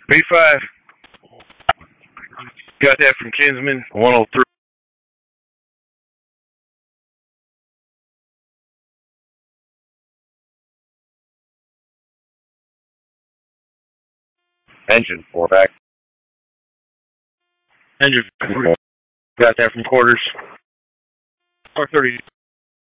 B5, got that from Kinsman, 103. Engine 4 back. Engine 4, got that from quarters. R30.